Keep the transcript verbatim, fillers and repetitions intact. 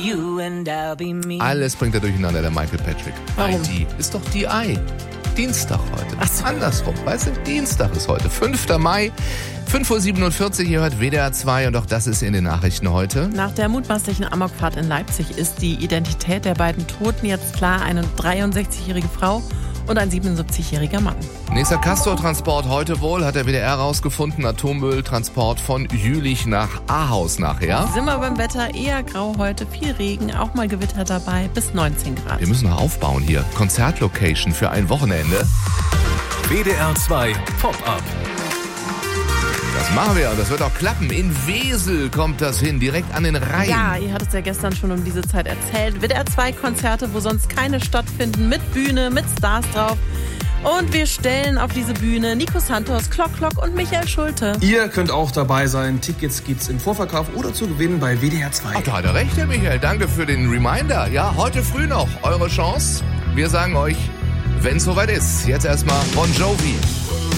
you and I'll be me. Alles bringt er durcheinander, der Michael Patrick. Warum? I D ist doch D I. Dienstag heute. Ach so. Andersrum, weißt du? Dienstag ist heute. fünfter Mai, fünf Uhr siebenundvierzig. Ihr hört W D R zwei und auch das ist in den Nachrichten heute. Nach der mutmaßlichen Amokfahrt in Leipzig ist die Identität der beiden Toten jetzt klar. Eine dreiundsechzigjährige Frau und ein siebenundsiebzigjähriger Mann. Nächster Castor-Transport heute wohl, hat der W D R rausgefunden. Atommülltransport von Jülich nach Ahaus nachher. Sind wir beim Wetter eher grau heute, viel Regen, auch mal Gewitter dabei, bis neunzehn Grad. Wir müssen noch aufbauen hier. Konzertlocation für ein Wochenende. W D R zwei Pop-Up. Das machen wir und das wird auch klappen. In Wesel kommt das hin, direkt an den Rhein. Ja, ihr hattet es ja gestern schon um diese Zeit erzählt. W D R zwei Konzerte, wo sonst keine stattfinden, mit Bühne, mit Stars drauf. Und wir stellen auf diese Bühne Nico Santos, Klock Klock und Michael Schulte. Ihr könnt auch dabei sein. Tickets gibt's im Vorverkauf oder zu gewinnen bei W D R zwei. Ach, da hat er recht, Herr Michael. Danke für den Reminder. Ja, heute früh noch eure Chance. Wir sagen euch, wenn es soweit ist. Jetzt erstmal Bon Jovi.